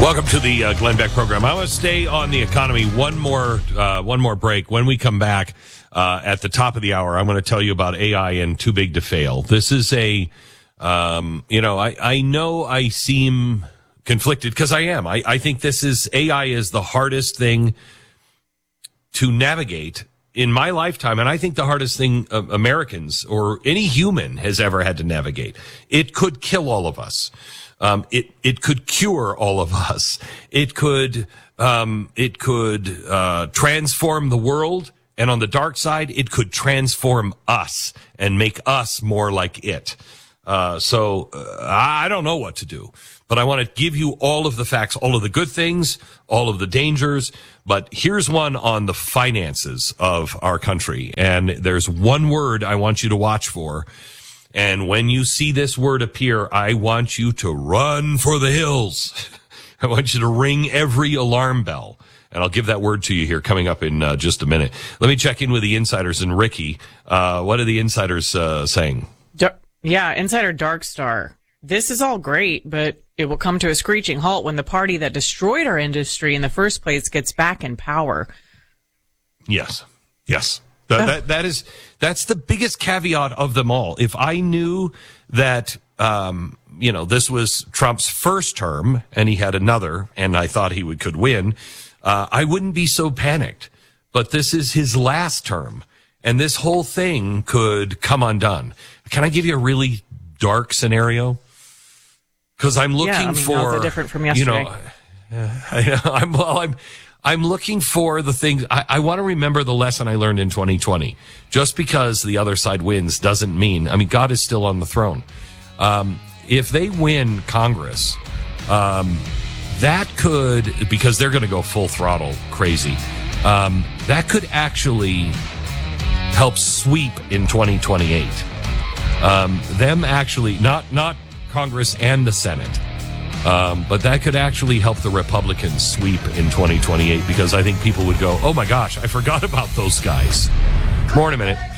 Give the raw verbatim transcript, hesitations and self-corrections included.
Welcome to the uh, Glenn Beck program. I want to stay on the economy one more uh, one more break. When we come back uh, at the top of the hour, I'm going to tell you about A I and Too Big to Fail. This is a, um, you know, I, I know I seem conflicted because I am. I, I think this is, A I is the hardest thing to navigate in my lifetime, and I think the hardest thing uh, Americans or any human has ever had to navigate. It could kill all of us. Um, it, it could cure all of us. It could, um, it could, uh, transform the world. And on the dark side, it could transform us and make us more like it. Uh, so, uh, I don't know what to do, but I want to give you all of the facts, all of the good things, all of the dangers. But here's one on the finances of our country. And there's one word I want you to watch for. And when you see this word appear, I want you to run for the hills. I want you to ring every alarm bell. And I'll give that word to you here coming up in uh, just a minute. Let me check in with the insiders and Ricky. Uh, what are the insiders uh, saying? Dar- yeah, Insider Darkstar. This is all great, but it will come to a screeching halt when the party that destroyed our industry in the first place gets back in power. Yes. Yes. That, that, that is, that's the biggest caveat of them all. If I knew that, um, you know, this was Trump's first term and he had another and I thought he would, could win, uh, I wouldn't be so panicked. But this is his last term and this whole thing could come undone. Can I give you a really dark scenario? Cause I'm looking yeah, I mean, for, how's it different from yesterday? You know, I, I'm, well, I'm, I'm looking for the things, I, I want to remember the lesson I learned in twenty twenty. Just because the other side wins doesn't mean, I mean, God is still on the throne. Um, if they win Congress, um, that could, because they're going to go full throttle crazy, um, that could actually help sweep in twenty twenty-eight. Um, them actually, not, not Congress and the Senate. Um, but that could actually help the Republicans sweep in twenty twenty-eight because I think people would go, oh my gosh, I forgot about those guys. More in a minute.